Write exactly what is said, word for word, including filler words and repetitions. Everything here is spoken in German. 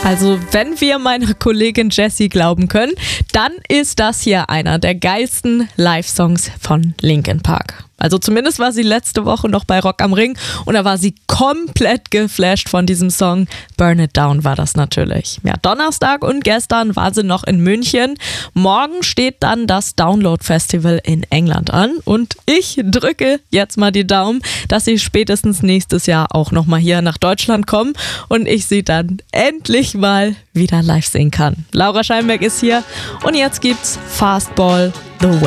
Also wenn wir meiner Kollegin Jessie glauben können, dann ist das hier einer der geilsten Live-Songs von Linkin Park. Also zumindest war sie letzte Woche noch bei Rock am Ring und da war sie komplett geflasht von diesem Song. Burn It Down war das natürlich. Ja, Donnerstag und gestern war sie noch in München. Morgen steht dann das Download Festival in England an und ich drücke jetzt mal die Daumen, dass sie spätestens nächstes Jahr auch nochmal hier nach Deutschland kommen und ich sie dann endlich mal wieder live sehen kann. Laura Scheinberg ist hier und jetzt gibt's Fastball The Way.